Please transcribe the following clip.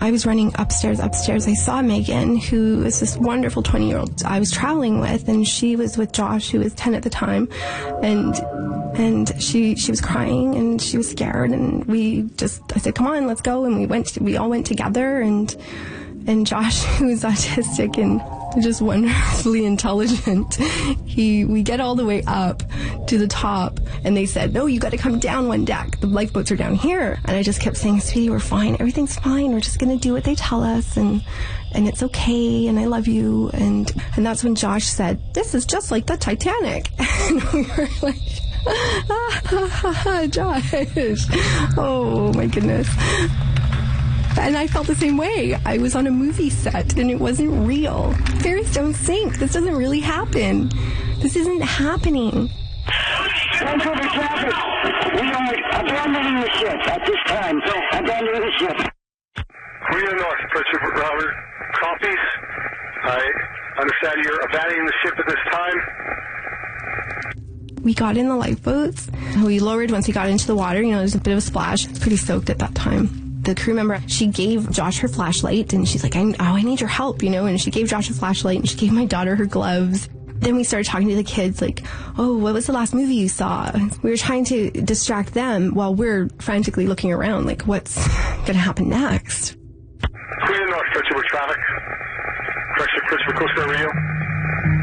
I was running upstairs. I saw Megan, who is this wonderful 20-year-old I was traveling with, and she was with Josh, who was 10 at the time, and she was crying and she was scared, and I said, come on, let's go, and we all went together, and Josh, who's autistic and just wonderfully intelligent, we get all the way up to the top, and they said, no, you got to come down one deck. The lifeboats are down here. And I just kept saying, sweetie, we're fine. Everything's fine. We're just going to do what they tell us, and it's okay, and I love you. And that's when Josh said, this is just like the Titanic. And we were like, Josh. Oh, my goodness. And I felt the same way. I was on a movie set, and it wasn't real. Ferries don't sink. This doesn't really happen. This isn't happening. Vancouver traffic. We are abandoning the ship at this time. Abandoning the ship. Korea North, Pursuit Robert. Copies. I understand you're abandoning the ship at this time. We got in the lifeboats. We lowered once we got into the water. There's a bit of a splash. It's pretty soaked at that time. The crew member, she gave Josh her flashlight, and she's like, I need your help, and she gave Josh a flashlight, and she gave my daughter her gloves. Then we started talking to the kids, like, oh, what was the last movie you saw? We were trying to distract them while we're frantically looking around, like, what's going to happen next? Korea North, Pursuit traffic. Pressure, Coast Guard Radio.